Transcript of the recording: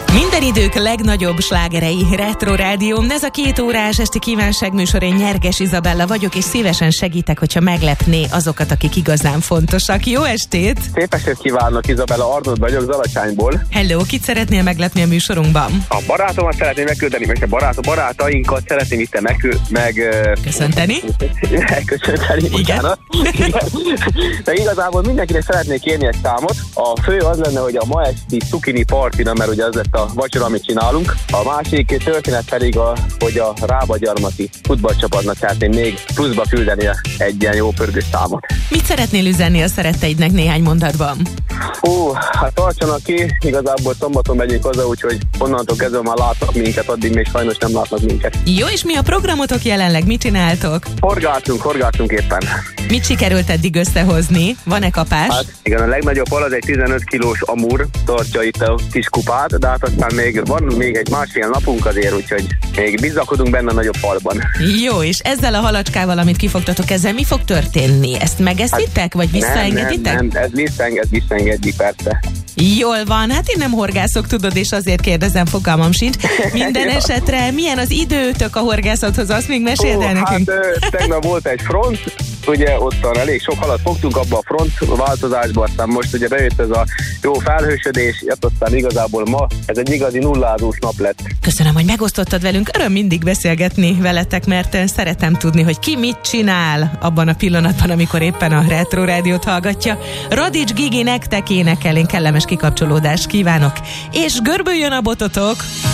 Minden idők legnagyobb slágerei Retro Rádió. Ez a 2 órás esti kívánságműsor, én Nyerges Izabella vagyok, és szívesen segítek, hogyha meglepné azokat, akik igazán fontosak. Jó estét! Szép estét kívánok, Izabella, Arnold vagyok, Zalacsányból. Hello, kit szeretnél meglepni a műsorunkban? A barátomat szeretném megküldeni, meg a barátainkat szeretném itt Köszönteni? Köszönteni, bocsánat. De igazából mindenkinek szeretnék kérni egy számot. A fő az lenne, hogy a ma esti Cukini Partina, mert ugye az lett a vacsora, amit csinálunk. A másik történet pedig, hogy a Rábagyarmati futballcsapatnak szeretném még pluszba küldeni egy ilyen jó pörgős számot. Mit szeretnél üzenni a szeretteidnek néhány mondatban? Hát tartsanak ki, igazából szombaton megyünk haza, úgyhogy onnantól kezdve már látnak minket, addig még sajnos nem látnak minket. Jó, és mi a programotok jelenleg? Mit csináltok? Horgászunk éppen. Mit sikerült eddig összehozni? Van-e kapás? Hát igen, a legnagyobb hal az egy 15 kilós amur, tartja itt a kis kupát, de hát aztán van még egy másfél napunk azért, úgyhogy még bizakodunk benne a nagyobb halban. Jó, és ezzel a halacskával, amit kifogtatok, ezzel mi fog történni? Ezt megeszitek, vagy visszaengeditek? Nem, ez visszaengedjük, persze. Jól van, hát én nem horgászok, tudod, és azért kérdezem, fogalmam sincs. Minden esetre milyen az időtök a horgászathoz, azt még meséld el nekünk. Hát tegnap volt egy front, ugye ottan elég sok halat fogtunk abba a front változásba, aztán most ugye bejött ez a jó felhősödés, aztán igazából ma ez egy igazi nullázós nap lett. Köszönöm, hogy megosztottad velünk, öröm mindig beszélgetni veletek, mert szeretem tudni, hogy ki mit csinál abban a pillanatban, amikor éppen a Retro Rádiót hallgatja. Radics Gigi nektek énekel, én kellemes kikapcsolódást kívánok, és görbüljön a bototok!